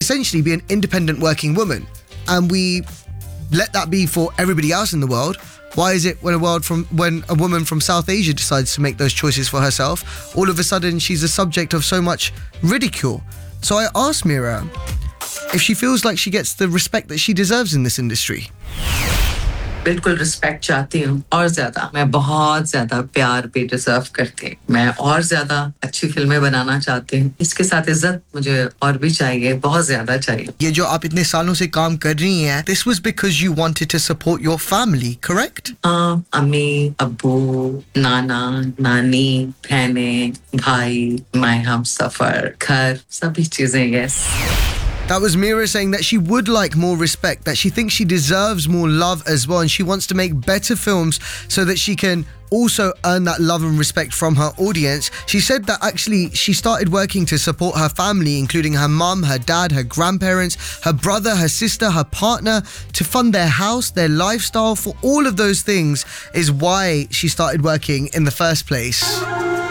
essentially be an independent working woman. And we let that be for everybody else in the world. Why is it when a woman from South Asia decides to make those choices for herself, all of a sudden she's the subject of so much ridicule? So I asked Mira if she feels like she gets the respect that she deserves in this industry. बिल्कुल respect चाहती हूँ और ज्यादा मैं बहुत ज्यादा प्यार भी डिजर्व करती हूँ मैं और ज्यादा अच्छी फिल्में बनाना चाहती हूँ इसके साथ इज्जत मुझे और भी चाहिए बहुत ज्यादा चाहिए ये जो आप इतने सालों से काम कर रही हैं this was because you wanted to support your family correct अम्मी अब्बू नाना नानी बहनें भाई मैं हमसफर घर सभी चीजें yes That was Mira saying that she would like more respect, that she thinks she deserves more love as well, and she wants to make better films so that she can also earn that love and respect from her audience. She said that actually she started working to support her family, including her mum, her dad, her grandparents, her brother, her sister, her partner, to fund their house, their lifestyle. For all of those things is why she started working in the first place.